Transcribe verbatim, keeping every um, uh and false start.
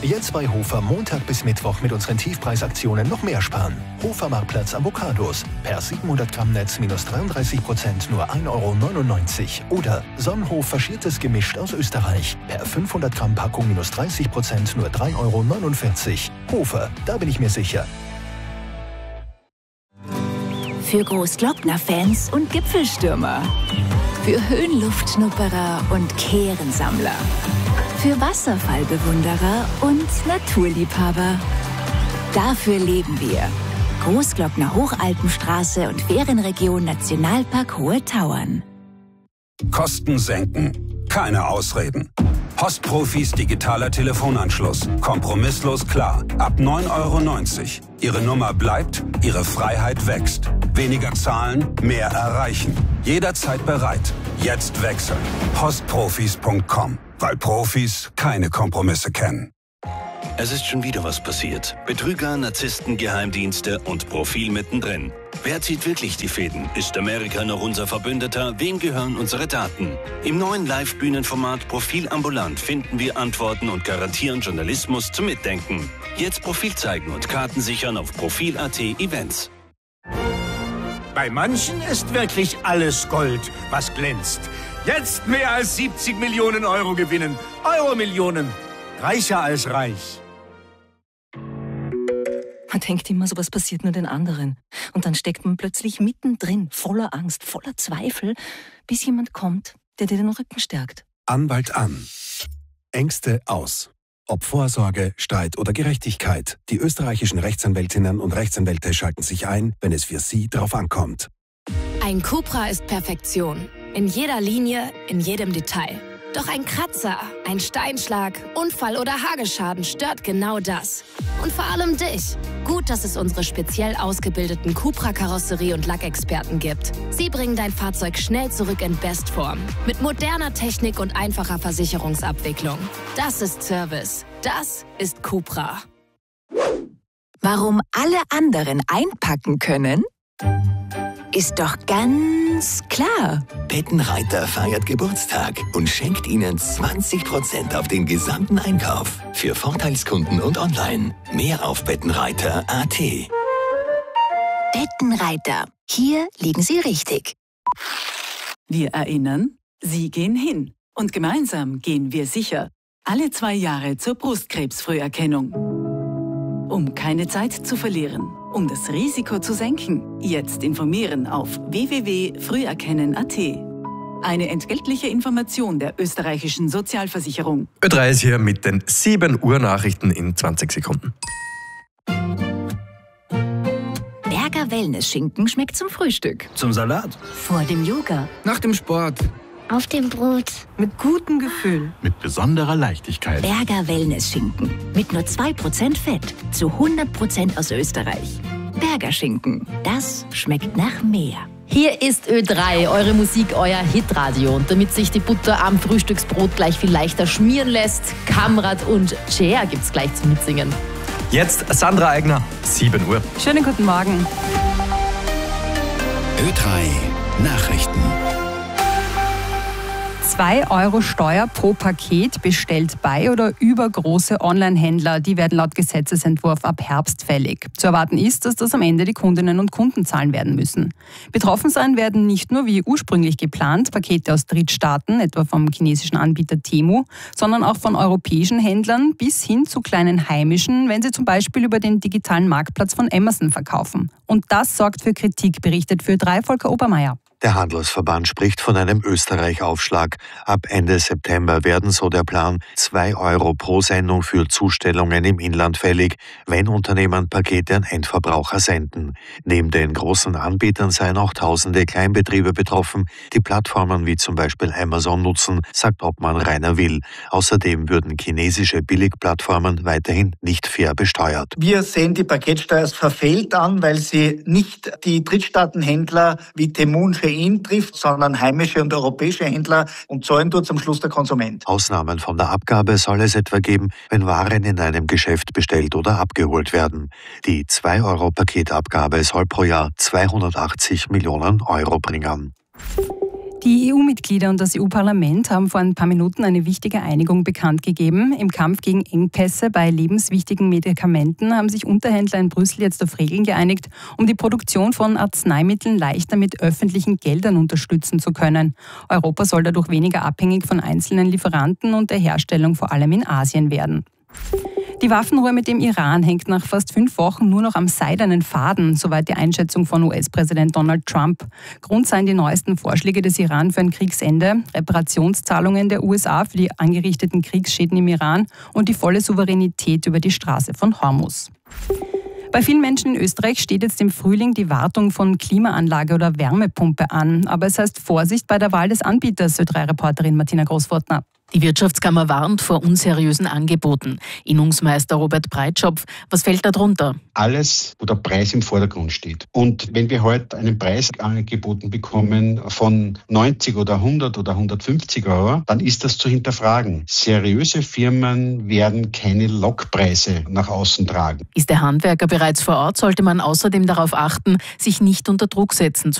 Jetzt bei Hofer Montag bis Mittwoch mit unseren Tiefpreisaktionen noch mehr sparen. Hofer Marktplatz Avocados. Per siebenhundert Gramm Netz minus dreiunddreißig Prozent nur ein Euro neunundneunzig. Oder Sonnenhof faschiertes Gemisch aus Österreich. Per fünfhundert Gramm Packung minus dreißig Prozent nur drei Euro neunundvierzig. Hofer, da bin ich mir sicher. Für Großglockner-Fans und Gipfelstürmer. Für Höhenluftschnupperer und Kehrensammler. Für Wasserfallbewunderer und Naturliebhaber. Dafür leben wir. Großglockner Hochalpenstraße und Ferienregion Nationalpark Hohe Tauern. Kosten senken. Keine Ausreden. Postprofis digitaler Telefonanschluss. Kompromisslos klar. Ab neun Euro neunzig. Ihre Nummer bleibt, Ihre Freiheit wächst. Weniger zahlen, mehr erreichen. Jederzeit bereit. Jetzt wechseln. postprofis punkt com. Weil Profis keine Kompromisse kennen. Es ist schon wieder was passiert. Betrüger, Narzissten, Geheimdienste und Profil mittendrin. Wer zieht wirklich die Fäden? Ist Amerika noch unser Verbündeter? Wem gehören unsere Daten? Im neuen Live-Bühnenformat Profil ambulant finden wir Antworten und garantieren Journalismus zum Mitdenken. Jetzt Profil zeigen und Karten sichern auf Profil punkt at Events. Bei manchen ist wirklich alles Gold, was glänzt. Jetzt mehr als siebzig Millionen Euro gewinnen. Euro-Millionen. Reicher als reich. Man denkt immer, sowas passiert nur den anderen. Und dann steckt man plötzlich mittendrin, voller Angst, voller Zweifel, bis jemand kommt, der dir den Rücken stärkt. Anwalt an. Ängste aus. Ob Vorsorge, Streit oder Gerechtigkeit, die österreichischen Rechtsanwältinnen und Rechtsanwälte schalten sich ein, wenn es für sie drauf ankommt. Ein Cupra ist Perfektion. In jeder Linie, in jedem Detail. Doch ein Kratzer, ein Steinschlag, Unfall oder Hagelschaden stört genau das. Und vor allem dich. Gut, dass es unsere speziell ausgebildeten Cupra-Karosserie- und Lackexperten gibt. Sie bringen dein Fahrzeug schnell zurück in Bestform. Mit moderner Technik und einfacher Versicherungsabwicklung. Das ist Service. Das ist Cupra. Warum alle anderen einpacken können? Ist doch ganz klar. Bettenreiter feiert Geburtstag und schenkt Ihnen zwanzig Prozent auf den gesamten Einkauf. Für Vorteilskunden und online. Mehr auf bettenreiter punkt at. Bettenreiter. Hier liegen Sie richtig. Wir erinnern, Sie gehen hin. Und gemeinsam gehen wir sicher. Alle zwei Jahre zur Brustkrebsfrüherkennung. Um keine Zeit zu verlieren. Um das Risiko zu senken, jetzt informieren auf w w w punkt früherkennen punkt at. Eine entgeltliche Information der österreichischen Sozialversicherung. Ö drei ist hier mit den sieben Uhr Nachrichten in zwanzig Sekunden. Berger Wellness-Schinken schmeckt zum Frühstück. Zum Salat. Vor dem Yoga. Nach dem Sport. Auf dem Brot. Mit gutem Gefühl. Mit besonderer Leichtigkeit. Berger Wellness-Schinken. Mit nur zwei Prozent Fett. Zu hundert Prozent aus Österreich. Berger Schinken. Das schmeckt nach mehr. Hier ist Ö drei, eure Musik, euer Hitradio. Und damit sich die Butter am Frühstücksbrot gleich viel leichter schmieren lässt, Kamrat und Cher gibt's gleich zum Mitsingen. Jetzt Sandra Eigner, sieben Uhr. Schönen guten Morgen. Ö drei Nachrichten. zwei Euro Steuer pro Paket bestellt bei oder über große Online-Händler. Die werden laut Gesetzesentwurf ab Herbst fällig. Zu erwarten ist, dass das am Ende die Kundinnen und Kunden zahlen werden müssen. Betroffen sein werden nicht nur wie ursprünglich geplant Pakete aus Drittstaaten, etwa vom chinesischen Anbieter Temu, sondern auch von europäischen Händlern bis hin zu kleinen heimischen, wenn sie zum Beispiel über den digitalen Marktplatz von Amazon verkaufen. Und das sorgt für Kritik, berichtet für drei Volker Obermeier. Der Handelsverband spricht von einem Österreich-Aufschlag. Ab Ende September werden, so der Plan, zwei Euro pro Sendung für Zustellungen im Inland fällig, wenn Unternehmen Pakete an Endverbraucher senden. Neben den großen Anbietern seien auch tausende Kleinbetriebe betroffen, die Plattformen wie zum Beispiel Amazon nutzen, sagt Obmann Rainer Will. Außerdem würden chinesische Billigplattformen weiterhin nicht fair besteuert. Wir sehen die Paketsteuer als verfehlt an, weil sie nicht die Drittstaatenhändler wie Temu und Shein trifft, sondern heimische und europäische Händler, und zahlen tut am Schluss der Konsument. Ausnahmen von der Abgabe soll es etwa geben, wenn Waren in einem Geschäft bestellt oder abgeholt werden. Die zwei Euro Paketabgabe soll pro Jahr zweihundertachtzig Millionen Euro bringen. Die E U-Mitglieder und das E U-Parlament haben vor ein paar Minuten eine wichtige Einigung bekannt gegeben. Im Kampf gegen Engpässe bei lebenswichtigen Medikamenten haben sich Unterhändler in Brüssel jetzt auf Regeln geeinigt, um die Produktion von Arzneimitteln leichter mit öffentlichen Geldern unterstützen zu können. Europa soll dadurch weniger abhängig von einzelnen Lieferanten und der Herstellung vor allem in Asien werden. Die Waffenruhe mit dem Iran hängt nach fast fünf Wochen nur noch am seidenen Faden, soweit die Einschätzung von U S-Präsident Donald Trump. Grund seien die neuesten Vorschläge des Iran für ein Kriegsende, Reparationszahlungen der U S A für die angerichteten Kriegsschäden im Iran und die volle Souveränität über die Straße von Hormuz. Bei vielen Menschen in Österreich steht jetzt im Frühling die Wartung von Klimaanlage oder Wärmepumpe an. Aber es heißt Vorsicht bei der Wahl des Anbieters, Ö drei Reporterin Martina Großfortner. Die Wirtschaftskammer warnt vor unseriösen Angeboten. Innungsmeister Robert Breitschopf, was fällt da drunter? Alles, wo der Preis im Vordergrund steht. Und wenn wir heute einen Preis angeboten bekommen von neunzig oder hundert oder hundertfünfzig Euro, dann ist das zu hinterfragen. Seriöse Firmen werden keine Lockpreise nach außen tragen. Ist der Handwerker bereits vor Ort, sollte man außerdem darauf achten, sich nicht unter Druck setzen zu